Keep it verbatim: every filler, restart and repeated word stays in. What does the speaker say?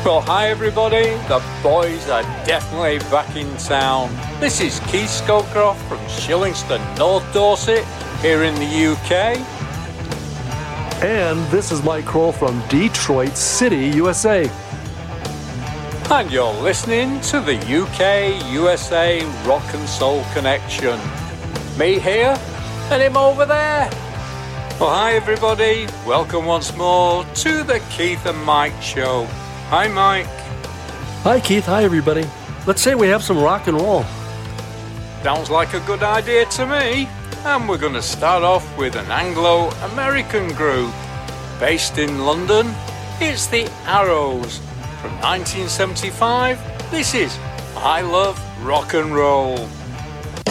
Well, hi everybody, the boys are definitely back in town. This is Keith Scowcroft from Shillingston, North Dorset, here in the U K. And this is Mike Kroll from Detroit City, U S A. And you're listening to the U K U S A Rock and Soul Connection. Me here and him over there. Well, hi everybody, welcome once more to the Keith and Mike Show. Hi Mike. Hi Keith, hi everybody. Let's say we have some rock and roll. Sounds like a good idea to me. And we're going to start off with an Anglo-American group based in London. It's the Arrows. From nineteen seventy-five, this is I Love Rock and Roll.